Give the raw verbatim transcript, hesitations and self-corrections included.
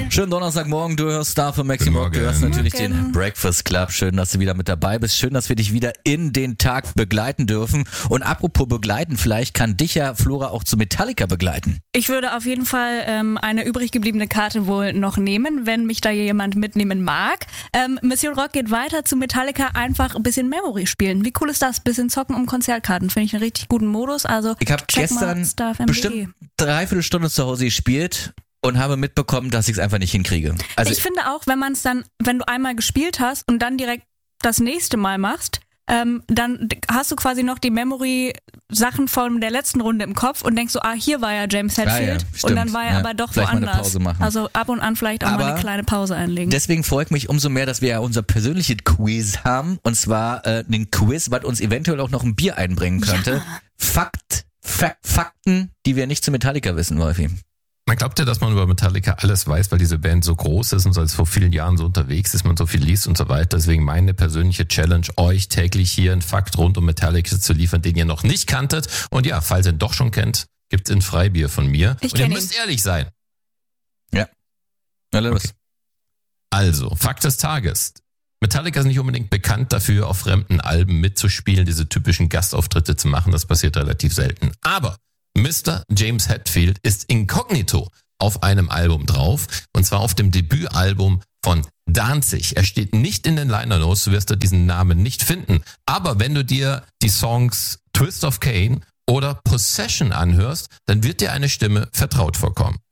Schönen Donnerstagmorgen, du hörst Star für Maxi Rock, du hörst natürlich Morgen. den Breakfast Club. Schön, dass du wieder mit dabei bist. Schön, dass wir dich wieder in den Tag begleiten dürfen. Und apropos begleiten, vielleicht kann dich ja Flora auch zu Metallica begleiten. Ich würde auf jeden Fall ähm, eine übrig gebliebene Karte wohl noch nehmen, wenn mich da jemand mitnehmen mag. Ähm, Mission Rock geht weiter zu Metallica, einfach ein bisschen Memory spielen. Wie cool ist das? Bisschen zocken um Konzertkarten. Finde ich einen richtig guten Modus. Also Ich habe gestern bestimmt dreiviertel Stunde zu Hause gespielt und habe mitbekommen, dass ich es einfach nicht hinkriege. Also ich finde auch, wenn man es dann, wenn du einmal gespielt hast und dann direkt das nächste Mal machst, ähm, dann hast du quasi noch die Memory-Sachen von der letzten Runde im Kopf und denkst so, ah, hier war ja James Hetfield ah, ja, und dann war er ja, aber doch vielleicht woanders. Mal eine Pause machen. Also ab und an vielleicht auch aber mal eine kleine Pause einlegen. Deswegen freue ich mich umso mehr, dass wir ja unser persönliches Quiz haben, und zwar äh, einen Quiz, was uns eventuell auch noch ein Bier einbringen könnte. Ja. Fakt, Fak- Fakten, die wir nicht zu Metallica wissen, Wolfi. Man glaubt ja, dass man über Metallica alles weiß, weil diese Band so groß ist und seit vor vielen Jahren so unterwegs ist, man so viel liest und so weiter. Deswegen meine persönliche Challenge, euch täglich hier einen Fakt rund um Metallica zu liefern, den ihr noch nicht kanntet. Und ja, falls ihr ihn doch schon kennt, gibt's ein Freibier von mir. Ich und ihr kenn müsst ihn. ehrlich sein. Ja. Na los. Okay. Also, Fakt des Tages. Metallica ist nicht unbedingt bekannt dafür, auf fremden Alben mitzuspielen, diese typischen Gastauftritte zu machen. Das passiert relativ selten. Aber Mister James Hetfield ist inkognito auf einem Album drauf. Und zwar auf dem Debütalbum von Danzig. Er steht nicht in den Liner Notes, du wirst da diesen Namen nicht finden. Aber wenn du dir die Songs Twist of Cain oder Possession anhörst, dann wird dir eine Stimme vertraut vorkommen.